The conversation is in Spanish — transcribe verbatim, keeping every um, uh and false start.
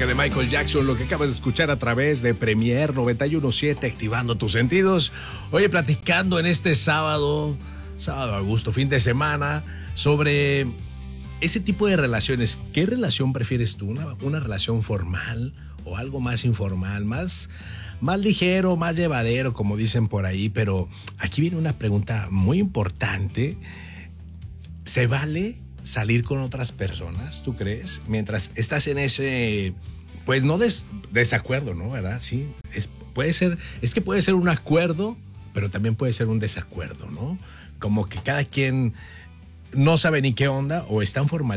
música de Michael Jackson, lo que acabas de escuchar a través de Premier noventa y uno punto siete, activando tus sentidos. Oye, platicando en este sábado, sábado a gusto, fin de semana, sobre ese tipo de relaciones. ¿Qué relación prefieres tú? ¿Una, una relación formal o algo más informal, más, más ligero, más llevadero, como dicen por ahí? Pero aquí viene una pregunta muy importante. ¿Se vale salir con otras personas, tú crees? Mientras estás en ese, pues no des, desacuerdo, ¿no? ¿Verdad? Sí, es, puede ser, es que puede ser un acuerdo, pero también puede ser un desacuerdo, ¿no? Como que cada quien no sabe ni qué onda o están formalizados